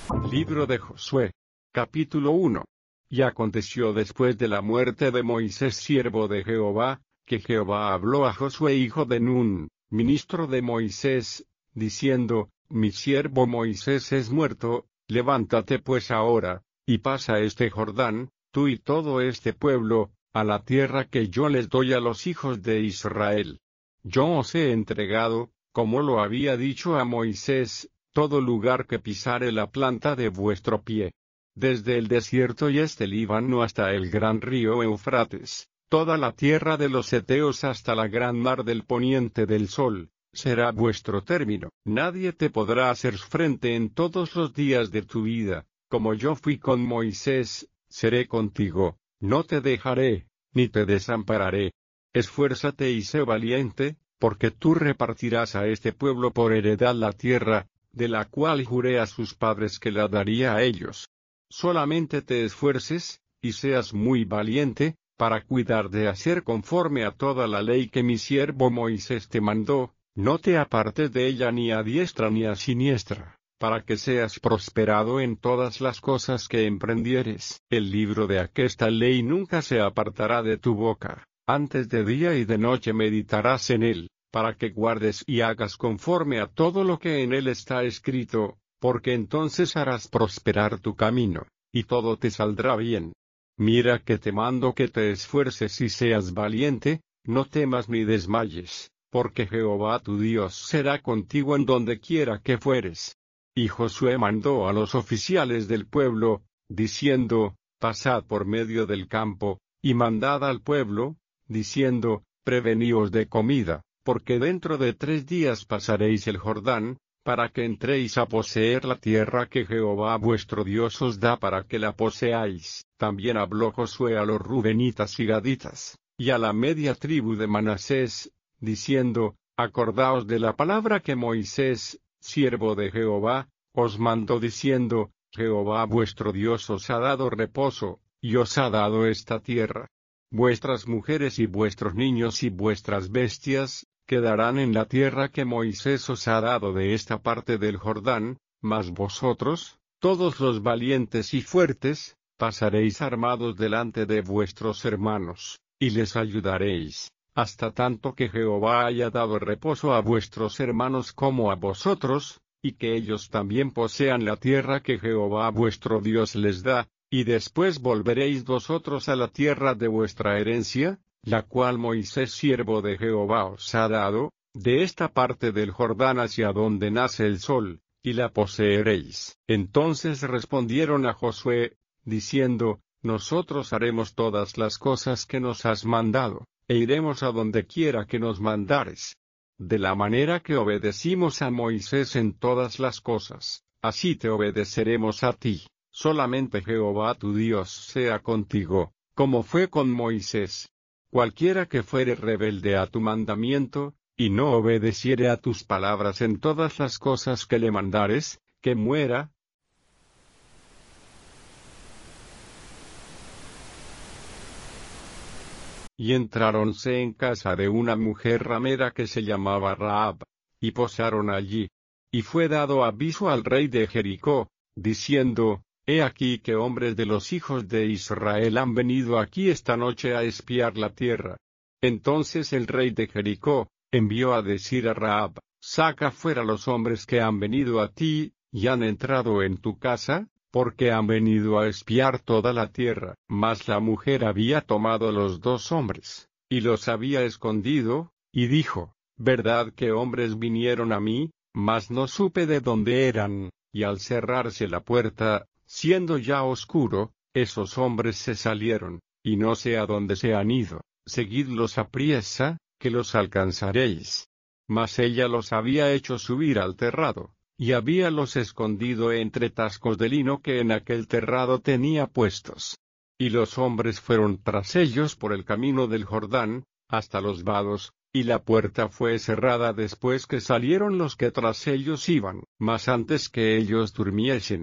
Libro de Josué. Capítulo 1. Y aconteció después de la muerte de Moisés siervo de Jehová, que Jehová habló a Josué hijo de Nun, ministro de Moisés, diciendo: Mi siervo Moisés es muerto, levántate pues ahora, y pasa este Jordán, tú y todo este pueblo, a la tierra que yo les doy a los hijos de Israel. Yo os he entregado, como lo había dicho a Moisés, todo lugar que pisare la planta de vuestro pie. Desde el desierto y este Líbano hasta el gran río Eufrates, toda la tierra de los heteos hasta la gran mar del poniente del sol, será vuestro término. Nadie te podrá hacer frente en todos los días de tu vida. Como yo fui con Moisés, seré contigo, no te dejaré, ni te desampararé. Esfuérzate y sé valiente, porque tú repartirás a este pueblo por heredad la tierra, de la cual juré a sus padres que la daría a ellos. Solamente te esfuerces, y seas muy valiente, para cuidar de hacer conforme a toda la ley que mi siervo Moisés te mandó, no te apartes de ella ni a diestra ni a siniestra, para que seas prosperado en todas las cosas que emprendieres. El libro de aquesta ley nunca se apartará de tu boca, antes de día y de noche meditarás en él, para que guardes y hagas conforme a todo lo que en él está escrito, porque entonces harás prosperar tu camino, y todo te saldrá bien. Mira que te mando que te esfuerces y seas valiente, no temas ni desmayes, porque Jehová tu Dios será contigo en donde quiera que fueres. Y Josué mandó a los oficiales del pueblo, diciendo: Pasad por medio del campo, y mandad al pueblo, diciendo: Preveníos de comida, porque dentro de 3 días pasaréis el Jordán, para que entréis a poseer la tierra que Jehová vuestro Dios os da para que la poseáis. También habló Josué a los rubenitas y gaditas, y a la media tribu de Manasés, diciendo: Acordaos de la palabra que Moisés, siervo de Jehová, os mandó diciendo: Jehová vuestro Dios os ha dado reposo, y os ha dado esta tierra. Vuestras mujeres y vuestros niños y vuestras bestias quedarán en la tierra que Moisés os ha dado de esta parte del Jordán, mas vosotros, todos los valientes y fuertes, pasaréis armados delante de vuestros hermanos, y les ayudaréis, hasta tanto que Jehová haya dado reposo a vuestros hermanos como a vosotros, y que ellos también posean la tierra que Jehová vuestro Dios les da, y después volveréis vosotros a la tierra de vuestra herencia, la cual Moisés siervo de Jehová os ha dado, de esta parte del Jordán hacia donde nace el sol, y la poseeréis. Entonces respondieron a Josué, diciendo: Nosotros haremos todas las cosas que nos has mandado, e iremos a donde quiera que nos mandares. De la manera que obedecimos a Moisés en todas las cosas, así te obedeceremos a ti. Solamente Jehová tu Dios sea contigo, como fue con Moisés. Cualquiera que fuere rebelde a tu mandamiento, y no obedeciere a tus palabras en todas las cosas que le mandares, que muera. Y entráronse en casa de una mujer ramera que se llamaba Rahab, y posaron allí. Y fue dado aviso al rey de Jericó, diciendo: He aquí que hombres de los hijos de Israel han venido aquí esta noche a espiar la tierra. Entonces el rey de Jericó envió a decir a Rahab: Saca fuera los hombres que han venido a ti, y han entrado en tu casa, porque han venido a espiar toda la tierra. Mas la mujer había tomado los 2 hombres, y los había escondido, y dijo: Verdad que hombres vinieron a mí, mas no supe de dónde eran, y al cerrarse la puerta, siendo ya oscuro, esos hombres se salieron, y no sé a dónde se han ido. Seguidlos apriesa, que los alcanzaréis. Mas ella los había hecho subir al terrado, y habíalos escondido entre tascos de lino que en aquel terrado tenía puestos. Y los hombres fueron tras ellos por el camino del Jordán, hasta los vados, y la puerta fue cerrada después que salieron los que tras ellos iban. Mas antes que ellos durmiesen,